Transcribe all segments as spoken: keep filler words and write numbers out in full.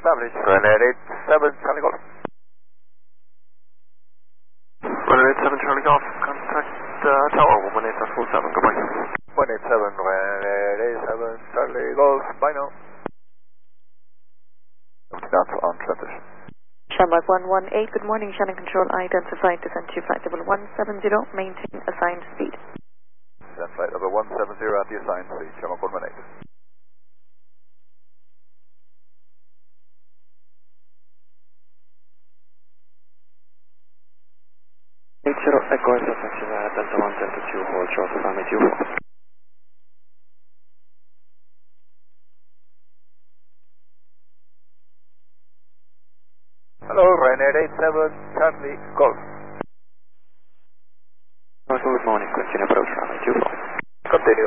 established. Runway eight seven, Charlie Golf. Runway eight seven, Charlie Golf. Contact uh, tower one one eight four seven. Goodbye. one eight seven, runway eight seven, Charlie Golf. Bye now. Down to on transition. Shamrock one one eight, good morning, Shannon Control, identified descent to flight level one seven zero, maintain assigned speed. Then flight level one seven zero at the assigned speed, Shamrock one one eight. eight zero, Echo, effective uh, Delta one, Delta two, hold short of runway two four. Hello, runway eight seven, Charlie Golf. Good morning, continue approach runway two four. Continue.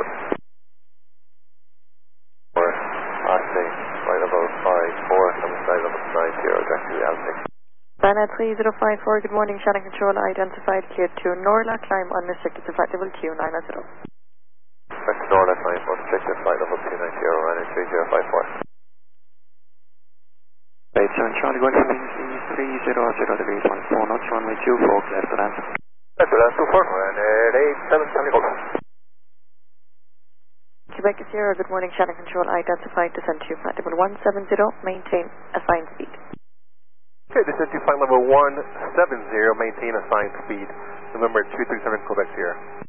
Four, passing, flight level five four, seven side level nine zero, exactly Altec. Banet three zero five four, good morning, Shannon Control, identified cleared to Norla, climb unrestricted to flight level two nine zero. Back to Norla, climb unrestricted, flight level two nine zero, runway three zero five four. eight seven, Charlie Golf, three zero zero degrees, one four knots, runway two four, clear to land. Clear to land two four, runway eight seven, Charlie Golf. Quebec Sierra, good morning, Shannon Control, identified descent to flight level one seven zero, maintain assigned speed. Okay, descent to flight level one seven zero, maintain assigned speed. November two three seven, Quebec Sierra.